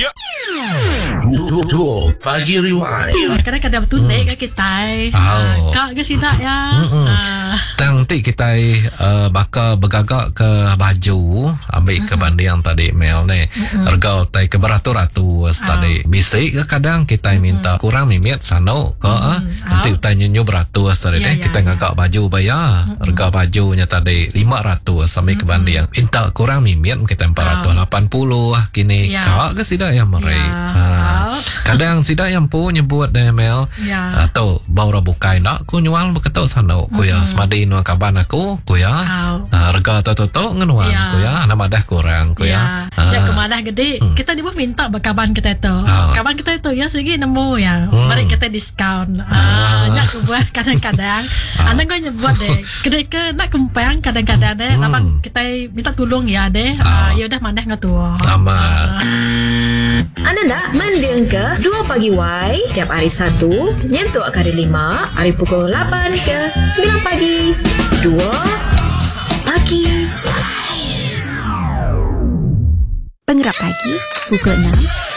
Betul. Pagi Rewind. Kadang-kadang tunai ke kita. Kak ke sidak ya. Nanti kita bakal bergagak ke baju ambil ke banding tadi Mel ni. Harga tai ke beratus-ratus tadi. Bisik ke kadang kita minta kurang mimit sano ke nanti kita nyenyu beratus tadi kita ngagak baju bayar. Harga bajunya tadi 500 sampai ke banding. Minta kurang mimit kita 480 kini. Kak ke sidak yang meri. Kadang sidak yang pu nyebut deh Mel. Atau baru bukai nak ku nyual beketok sano ku ya semadi nu kaban aku ku ya. Harga toto ngenuan ku ya nama dah kurang ku ya. Ya kemana gede kita di bawah minta bakaban kita itu. Kaban kita itu ya segi nemu ya. Mari kita diskon. Nyak sebuah kadang-kadang anak kau nyebut deh. Kedai ke nak kempang kadang-kadang deh. Lapan kita minta tolong ya deh. Ya udah maneh ngatua. Sama. Anda nak mendeng ke 2 Pagi Y tiap hari Sabtu nyentuh kali 5 hari pukul 8 ke 9 pagi 2 Pagi Penggerak pagi pukul 6